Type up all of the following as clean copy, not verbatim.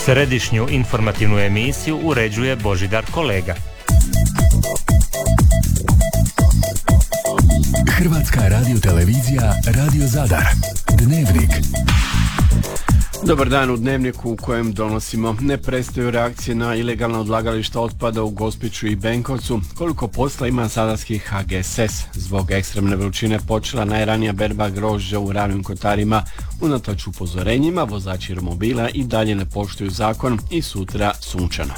Središnju informativnu emisiju uređuje Božidar Kolega. Hrvatska radiotelevizija Radio Zadar. Dnevnik. Dobar dan u Dnevniku u kojem donosimo. Ne prestaju reakcije na ilegalna odlagališta otpada u Gospiću i Benkovcu. Koliko posla ima zadarski HGSS? Zbog ekstremne vrućine počela najranija berba grožđa u Ravnim Kotarima. Unatoč upozorenjima, vozači romobila i dalje ne poštuju zakon i sutra sunčano.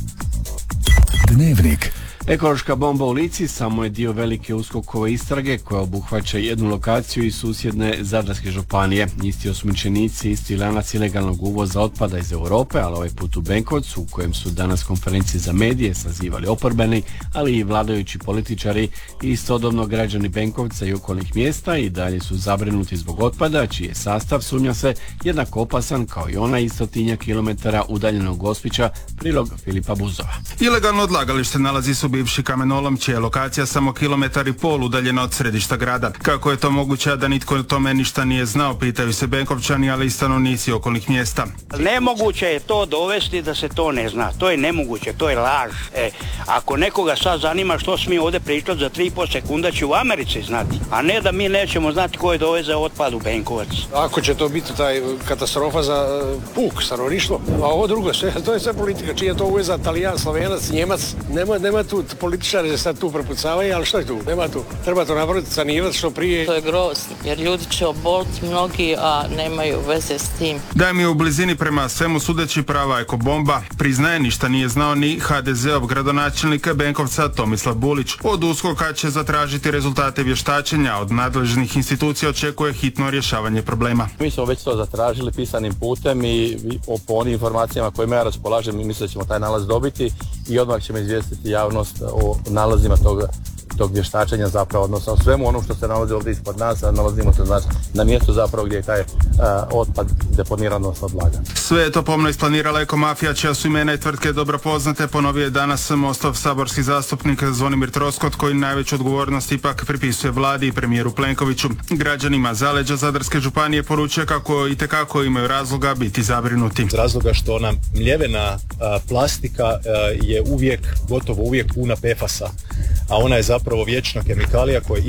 Dnevnik. Ekološka bomba u Lici samo je dio velike USKOK-ove istrage koja obuhvaća jednu lokaciju iz susjedne Zadarske županije. Isti osumnjičenici, isti lanac ilegalnog uvoza otpada iz Europe, ali ovaj put u Benkovcu, u kojem su danas konferencije za medije sazivali oporbeni, ali i vladajući političari i istodobno građani Benkovca i okolnih mjesta i dalje su zabrinuti zbog otpada, čiji je sastav, sumnja se, jednako opasan kao i onaj 100 kilometara udaljenog Gospića, prilog Filipa Buzova. Ilegalno odlagalište nalazi se u bivši kamenolom, čija je lokacija samo 1,5 km udaljena od središta grada. Kako je to moguće, da nitko o tome ništa nije znao, pitaju se Benkovčani, ali i stanovnici okolnih mjesta. Nemoguće je to dovesti da se to ne zna. To je nemoguće, to je laž. Ako nekoga sad zanima što smije ovdje pričati, za 3,5 sekunda će u Americi znati, a ne da mi nećemo znati ko je doveze otpad u Benkovac. Ako će to biti taj katastrofa za puk, stanovništvo, a ovo drugo, to je sve politika. Čiji je to uveza, Talijan, Slovenac, Njemac, nema tu političari se sad tu prepucavaju, ali što je tu? Nema tu. Treba to napraviti, sanirati što prije. To je grozno, jer ljudi će oboliti mnogi, a nemaju veze s tim. Da mi je u blizini prema svemu sudeći prava ekobomba. Priznaje, ništa nije znao ni HDZ-ov gradonačelnik Benkovca Tomislav Bulić. Od USKOK-a će zatražiti rezultate vještačenja, od nadležnih institucija očekuje hitno rješavanje problema. Mi smo već to zatražili pisanim putem i po onim informacijama kojima ja raspolažem, mi mislim da ćemo taj nalaz dobiti i odmah ćemo izvijestiti javnost o nalazima tog vještačenja zapravo, odnosno svemu onom što se nalazi ovdje ispod nas, a nalazimo se na mjestu zapravo gdje je taj otpad deponiran, odnosno odlagan. Sve je to pomno isplanirala ekomafija, čija su imena i tvrtke dobro poznate, ponovio je danas Mostov saborski zastupnik Zvonimir Troskot, koji najveću odgovornost ipak pripisuje vladi i premijeru Plenkoviću. Građanima zaleđa Zadarske županije poručuje kako itekako imaju razloga biti zabrinuti. Iz razloga što nam mljevena plastika je gotovo uvijek puna PFAS-a, a ona je zapravo vječna kemikalija koja